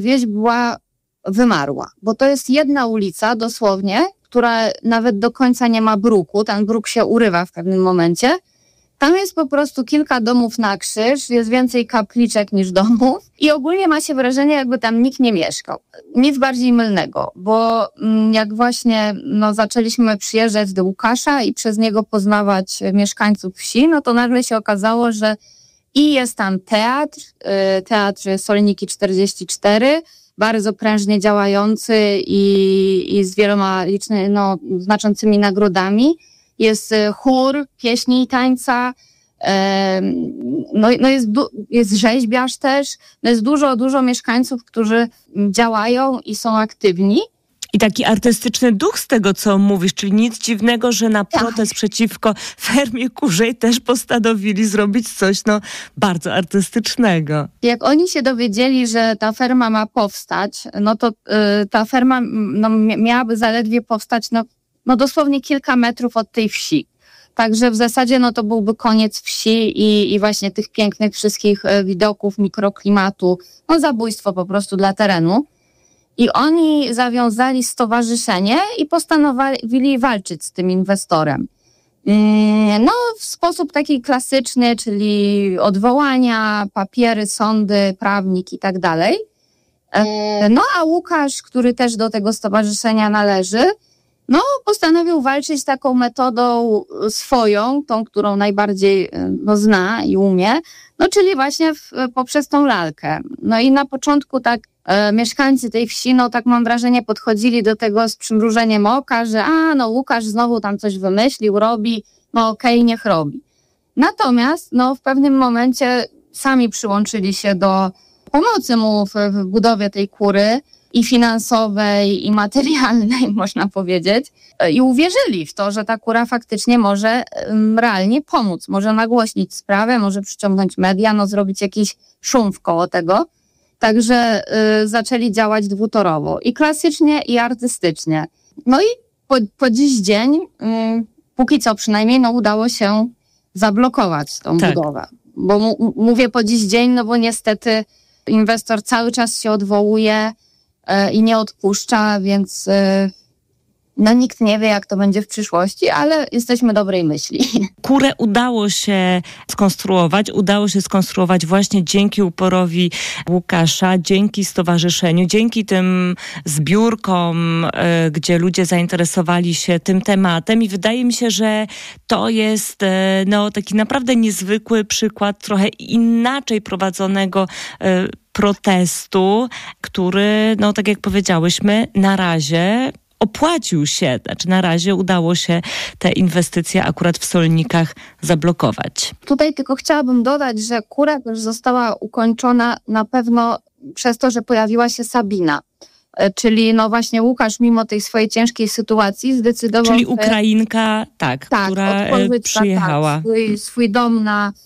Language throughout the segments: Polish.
wieś była wymarła, bo to jest jedna ulica dosłownie, która nawet do końca nie ma bruku, ten bruk się urywa w pewnym momencie. Tam jest po prostu kilka domów na krzyż, jest więcej kapliczek niż domów i ogólnie ma się wrażenie, jakby tam nikt nie mieszkał. Nic bardziej mylnego, bo jak właśnie zaczęliśmy przyjeżdżać do Łukasza i przez niego poznawać mieszkańców wsi, no to nagle się okazało, że i jest tam teatr Solniki 44, bardzo prężnie działający i z wieloma znaczącymi nagrodami. Jest chór, pieśni i tańca, jest rzeźbiarz też. Jest dużo mieszkańców, którzy działają i są aktywni. I taki artystyczny duch z tego, co mówisz, czyli nic dziwnego, że na protest przeciwko fermie kurzej też postanowili zrobić coś bardzo artystycznego. Jak oni się dowiedzieli, że ta ferma ma powstać, no to ta ferma miałaby zaledwie powstać dosłownie kilka metrów od tej wsi. Także w zasadzie to byłby koniec wsi i właśnie tych pięknych wszystkich widoków, mikroklimatu, zabójstwo po prostu dla terenu. I oni zawiązali stowarzyszenie i postanowili walczyć z tym inwestorem. W sposób taki klasyczny, czyli odwołania, papiery, sądy, prawnik i tak dalej. A Łukasz, który też do tego stowarzyszenia należy, postanowił walczyć taką metodą swoją, tą, którą najbardziej zna i umie, czyli właśnie poprzez tą lalkę. I na początku tak mieszkańcy tej wsi, tak mam wrażenie, podchodzili do tego z przymrużeniem oka, że Łukasz znowu tam coś wymyślił, robi, okej, niech robi. Natomiast w pewnym momencie sami przyłączyli się do pomocy mu w budowie tej kury, i finansowej, i materialnej, można powiedzieć. I uwierzyli w to, że ta kura faktycznie może realnie pomóc. Może nagłośnić sprawę, może przyciągnąć media, zrobić jakiś szum wkoło tego. Także zaczęli działać dwutorowo. I klasycznie, i artystycznie. I po dziś dzień, póki co przynajmniej, udało się zablokować tą budowę. Bo mówię po dziś dzień, bo niestety inwestor cały czas się odwołuje i nie odpuszcza, więc nikt nie wie, jak to będzie w przyszłości, ale jesteśmy dobrej myśli. Kurę udało się skonstruować właśnie dzięki uporowi Łukasza, dzięki stowarzyszeniu, dzięki tym zbiórkom, gdzie ludzie zainteresowali się tym tematem i wydaje mi się, że to jest taki naprawdę niezwykły przykład trochę inaczej prowadzonego protestu, który, tak jak powiedziałyśmy, na razie opłacił się, na razie udało się te inwestycje akurat w Solnikach zablokować. Tutaj tylko chciałabym dodać, że kura już została ukończona na pewno przez to, że pojawiła się Sabina. Czyli właśnie Łukasz mimo tej swojej ciężkiej sytuacji zdecydował... Czyli Ukrainka, która przyjechała. Swój dom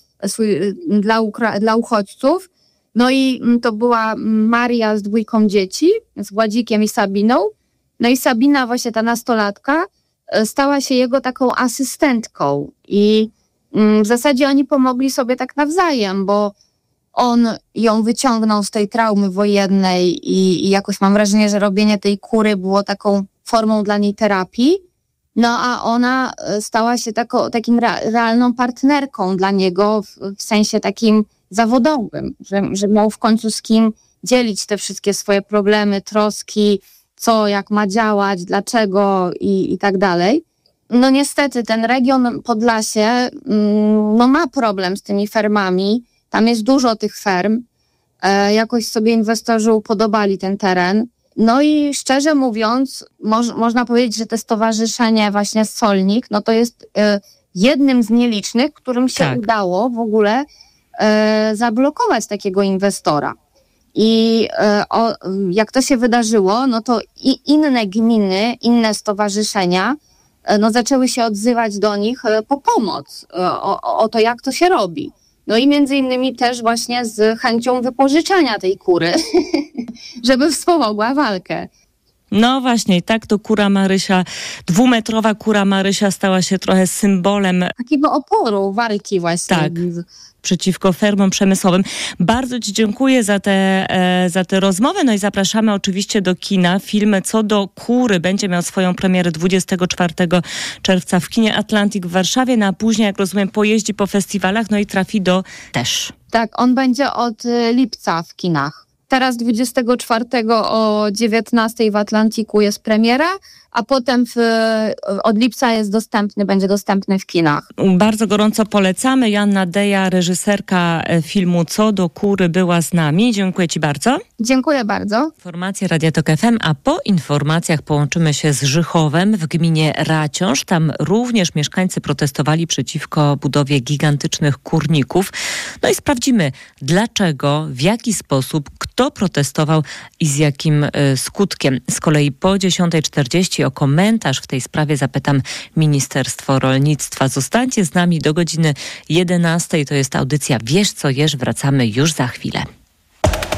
dla uchodźców. I to była Maria z 2 dzieci, z Władzikiem i Sabiną. I Sabina, właśnie ta nastolatka, stała się jego taką asystentką. I w zasadzie oni pomogli sobie tak nawzajem, bo on ją wyciągnął z tej traumy wojennej i jakoś mam wrażenie, że robienie tej kury było taką formą dla niej terapii. A ona stała się takim realną partnerką dla niego w sensie takim zawodowym, że miał w końcu z kim dzielić te wszystkie swoje problemy, troski, co, jak ma działać, dlaczego i tak dalej. Niestety ten region Podlasie ma problem z tymi fermami. Tam jest dużo tych ferm. Jakoś sobie inwestorzy upodobali ten teren. I szczerze mówiąc, można powiedzieć, że to stowarzyszenie właśnie Solnik, to jest jednym z nielicznych, którym się udało w ogóle zablokować takiego inwestora. I jak to się wydarzyło, to i inne gminy, inne stowarzyszenia zaczęły się odzywać do nich po pomoc, o to, jak to się robi. I między innymi też właśnie z chęcią wypożyczania tej kury, żeby wspomogła walkę. No właśnie, i tak to kura Marysia, 2-metrowa kura Marysia stała się trochę symbolem Takiego oporu, walki właśnie. Tak. Przeciwko fermom przemysłowym. Bardzo Ci dziękuję za tę rozmowę. No i zapraszamy oczywiście do kina. Film Co do kury będzie miał swoją premierę 24 czerwca w kinie Atlantik w Warszawie, a później, jak rozumiem, pojeździ po festiwalach, no i trafi do też. Tak, on będzie od lipca w kinach. Teraz 24 o 19 w Atlantiku jest premiera, a potem od lipca będzie dostępny w kinach. Bardzo gorąco polecamy. Joanna Deja, reżyserka filmu Co do kury, była z nami. Dziękuję Ci bardzo. Dziękuję bardzo. Informacje Radia Tok FM, a po informacjach połączymy się z Żychowem w gminie Raciąż. Tam również mieszkańcy protestowali przeciwko budowie gigantycznych kurników. No i sprawdzimy, dlaczego, w jaki sposób, kto protestował i z jakim skutkiem. Z kolei po 10:40 o komentarz w tej sprawie zapytam Ministerstwo Rolnictwa. Zostańcie z nami do godziny 11:00. To jest audycja Wiesz co jesz. Wracamy już za chwilę.